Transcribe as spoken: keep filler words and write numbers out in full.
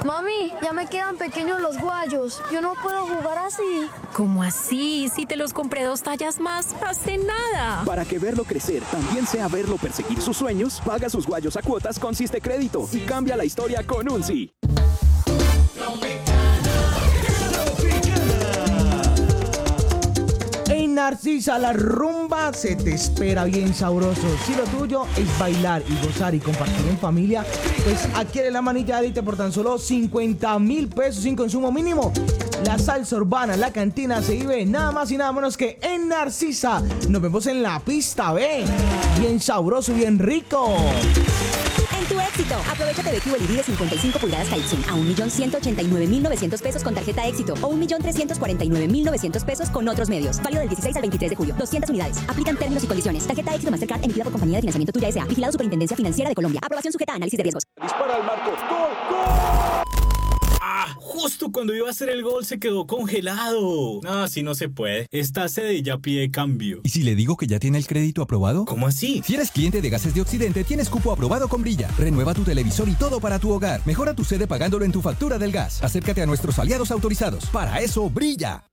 Mami, ya me quedan pequeños los guayos. Yo no puedo jugar así. ¿Cómo así? Si te los compré dos tallas más hace nada. Para que verlo crecer también sea verlo perseguir sus sueños, paga sus guayos a cuotas con Siste Crédito y cambia la historia con un sí. En Narcisa la rumba se te espera bien sabroso. Si lo tuyo es bailar y gozar y compartir en familia, pues adquiere la manilladita por tan solo cincuenta mil pesos sin consumo mínimo. La salsa urbana, la cantina se vive nada más y nada menos que en Narcisa. Nos vemos en la pista, ve. Bien sabroso, bien rico. En tu éxito, aprovechate de Q L E D de cincuenta y cinco pulgadas Type-C a un millón ciento ochenta y nueve mil novecientos pesos con tarjeta éxito o un millón trescientos cuarenta y nueve mil novecientos pesos con otros medios. Válido del dieciséis al veintitrés de julio. doscientas unidades. Aplican términos y condiciones. Tarjeta éxito Mastercard emitida por Compañía de Financiamiento Tuya S A. Vigilado Superintendencia Financiera de Colombia. Aprobación sujeta a análisis de riesgos. Dispara al Marcos. ¡Gol, gol! Ah, justo cuando iba a hacer el gol se quedó congelado. No, así no se puede. Esta sede ya pide cambio. ¿Y si le digo que ya tiene el crédito aprobado? ¿Cómo así? Si eres cliente de Gases de Occidente, tienes cupo aprobado con Brilla. Renueva tu televisor y todo para tu hogar. Mejora tu sede pagándolo en tu factura del gas. Acércate a nuestros aliados autorizados. Para eso, Brilla.